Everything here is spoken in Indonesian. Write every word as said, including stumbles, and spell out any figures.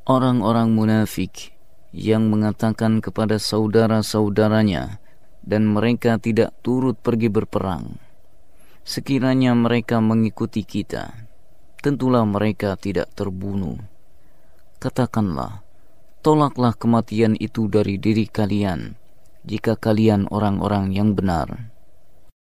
Orang-orang munafik yang mengatakan kepada saudara-saudaranya dan mereka tidak turut pergi berperang, sekiranya mereka mengikuti kita, tentulah mereka tidak terbunuh. Katakanlah, tolaklah kematian itu dari diri kalian, jika kalian orang-orang yang benar.